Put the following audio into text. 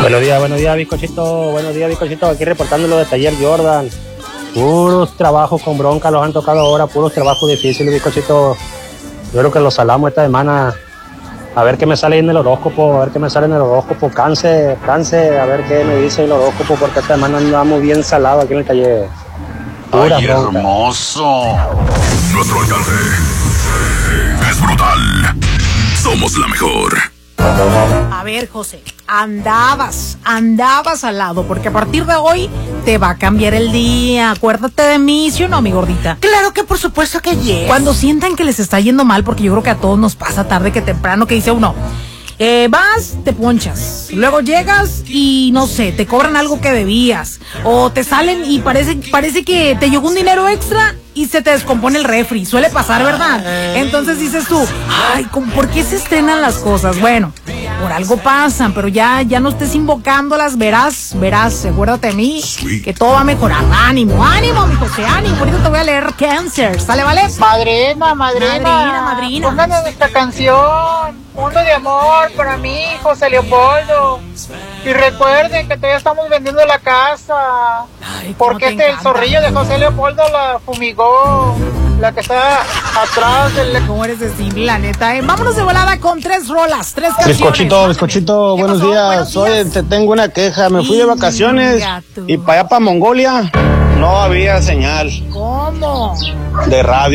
Buenos días, bizcochito. Buenos días, bizcochito. Aquí reportándolo de Taller Jordan. Puros trabajos con bronca los han tocado ahora, puros trabajos difíciles, bizcochito. Yo creo que los salamos esta semana. A ver qué me sale en el horóscopo, Cáncer, a ver qué me dice el horóscopo, porque esta semana andamos bien salados aquí en el taller. Pura ¡Ay, bronca. hermoso! Nuestro alcalde es brutal. Somos la mejor. A ver, José, andabas al lado, porque a partir de hoy te va a cambiar el día. Acuérdate de mí, ¿sí o no, mi gordita? Claro que por supuesto que yes. Cuando sientan que les está yendo mal, porque yo creo que a todos nos pasa tarde que temprano, que dice uno, vas, te ponchas, luego llegas y no sé, te cobran algo que debías, o te salen y parece que te llegó un dinero extra y se te descompone el refri. Suele pasar, ¿verdad? Entonces dices tú, ay, ¿por qué se estrenan las cosas? Bueno, por algo pasan, pero ya no estés invocándolas, verás, acuérdate de mí, que todo va a mejorar. Ánimo, mi José, ánimo. Ahorita te voy a leer Cáncer, ¿sale, vale? Madrina. Pónganos esta canción, Mundo de Amor, para mí, José Leopoldo. Y recuerden que todavía estamos vendiendo la casa. Ay, cómo porque te el encanta. zorrillo de José Leopoldo la fumigó. La que está atrás del... ¿Cómo eres de simple, la neta? Vámonos de volada con 3 rolas, 3 canciones. Bizcochito, ¿Qué buenos pasó? días. Buenos días. Oye, te tengo una queja. Me fui de vacaciones Gato. y para allá, para Mongolia, no había señal ¿Cómo? de radio.